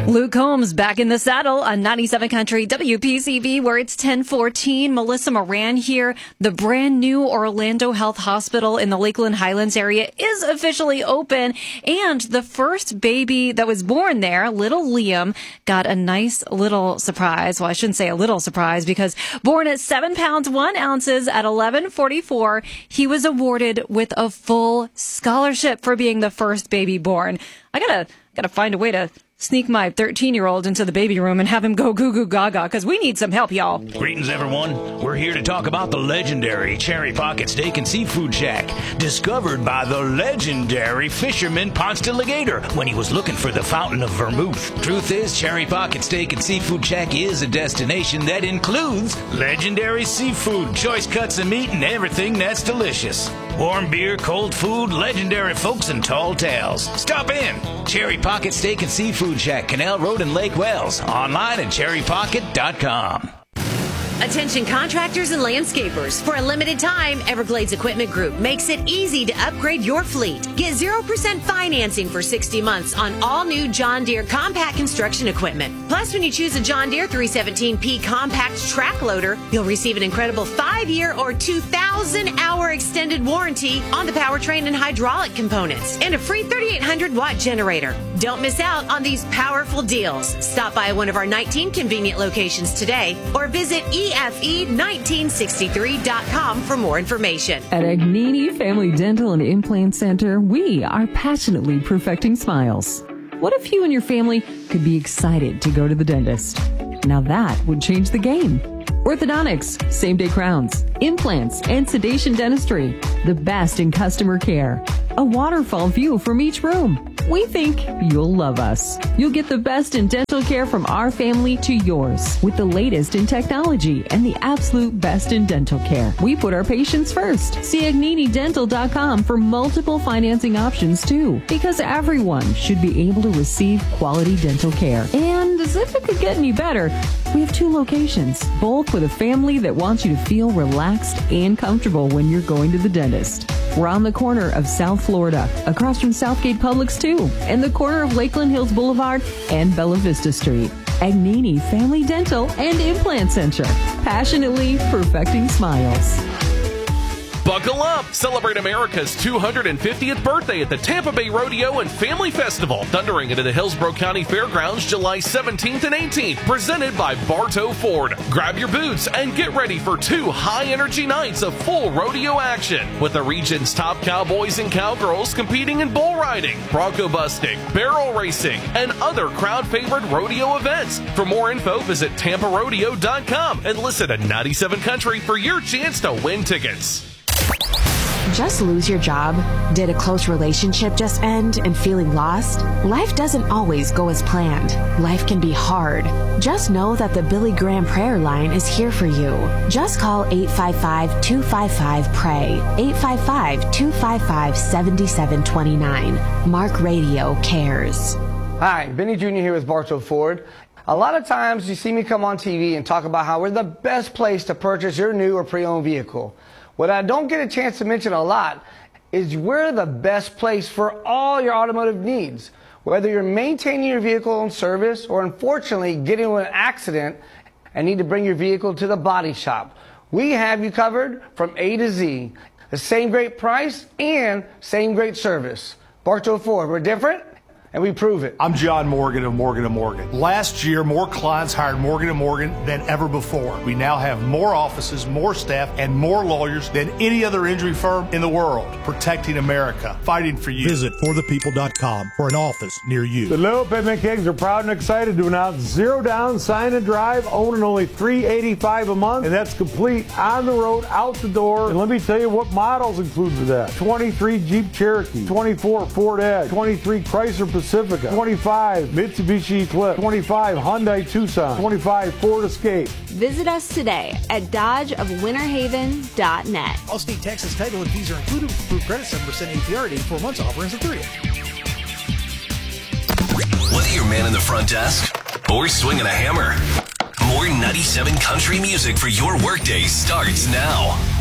Luke Combs back in the saddle on 97 Country WPCV, where it's 10:14. Melissa Moran here. The brand new Orlando Health Hospital in the Lakeland Highlands area is officially open, and the first baby that was born there, little Liam, got a nice little surprise. Well, I shouldn't say a little surprise, because born at 7 pounds 1 ounces at 11:44, he was awarded with a full scholarship for being the first baby born. I gotta find a way to sneak my 13-year-old into the baby room and have him go goo goo gaga, because we need some help, y'all. Greetings, everyone. We're here to talk about the legendary Cherry Pocket Steak and Seafood Shack, discovered by the legendary fisherman Ponce de Legator when he was looking for the fountain of vermouth. Truth is, Cherry Pocket Steak and Seafood Shack is a destination that includes legendary seafood, choice cuts of meat, and everything that's delicious. Warm beer, cold food, legendary folks, and tall tales. Stop in. Cherry Pocket Steak and Seafood Shack, Canal Road in Lake Wells. Online at cherrypocket.com. Attention contractors and landscapers. For a limited time, Everglades Equipment Group makes it easy to upgrade your fleet. Get 0% financing for 60 months on all new John Deere compact construction equipment. Plus, when you choose a John Deere 317P compact track loader, you'll receive an incredible 5-year or 2,000-hour extended warranty on the powertrain and hydraulic components, and a free 3,800-watt generator. Don't miss out on these powerful deals. Stop by one of our 19 convenient locations today, or visit EFE1963.com for more information. At Agnini Family Dental and Implant Center, we are passionately perfecting smiles. What if you and your family could be excited to go to the dentist? Now that would change the game. Orthodontics, same-day crowns, implants, and sedation dentistry. The best in customer care. A waterfall view from each room. We think you'll love us. You'll get the best in dental care from our family to yours, with the latest in technology and the absolute best in dental care. We put our patients first. See AgniniDental.com for multiple financing options too, because everyone should be able to receive quality dental care. And as if it could get any better, we have 2 locations, both with a family that wants you to feel relaxed and comfortable when you're going to the dentist. We're on the corner of South Florida, across from Southgate Publix too, and the corner of Lakeland Hills Boulevard and Bella Vista Street. Agnini Family Dental and Implant Center, passionately perfecting smiles. Buckle up! Celebrate America's 250th birthday at the Tampa Bay Rodeo and Family Festival, thundering into the Hillsborough County Fairgrounds July 17th and 18th, presented by Bartow Ford. Grab your boots and get ready for 2 high-energy nights of full rodeo action, with the region's top cowboys and cowgirls competing in bull riding, bronco busting, barrel racing, and other crowd-favorite rodeo events. For more info, visit TampaRodeo.com and listen to 97 Country for your chance to win tickets. Just lose your job? Did a close relationship just end and feeling lost? Life doesn't always go as planned. Life can be hard. Just know that the Billy Graham prayer line is here for you. Just call 855-255-PRAY, 855-255-7729. Mark Radio cares. Hi, Benny Jr. here with Bartow Ford. A lot of times you see me come on TV and talk about how we're the best place to purchase your new or pre-owned vehicle. What I don't get a chance to mention a lot is we're the best place for all your automotive needs. Whether you're maintaining your vehicle in service or unfortunately getting into an accident and need to bring your vehicle to the body shop, we have you covered from A to Z. The same great price and same great service. Bartow Ford, we're different and we prove it. I'm John Morgan of Morgan & Morgan. Last year, more clients hired Morgan & Morgan than ever before. We now have more offices, more staff, and more lawyers than any other injury firm in the world, protecting America, fighting for you. Visit forthepeople.com for an office near you. The Little Pigment Kings are proud and excited to announce 0 down, sign and drive, owning only $385 a month, and that's complete on the road, out the door. And let me tell you what models include for that. 23 Jeep Cherokee, 24 Ford Edge, 23 Chrysler Pacifica, 25 Mitsubishi Eclipse, 25 Hyundai Tucson, 25 Ford Escape. Visit us today at dodgeofwinterhaven.net. All state taxes, title, and fees are included with approved credit 7% APR, 84 months offer ends in 3. Whether you're man in the front desk or swinging a hammer, more 97 country music for your workday starts now.